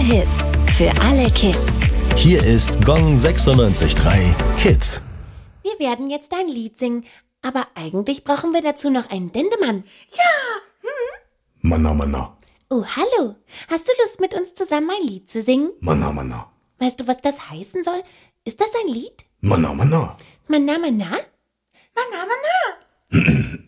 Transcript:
Hits für alle Kids. Hier ist Gong 96.3 Kids. Wir werden jetzt ein Lied singen, aber eigentlich brauchen wir dazu noch einen Dendemann. Manna, manna. Oh, hallo. Hast du Lust, mit uns zusammen ein Lied zu singen? Manna, manna. Weißt du, was das heißen soll? Ist das ein Lied? Manna, manna. Manna, manna? Manna, manna.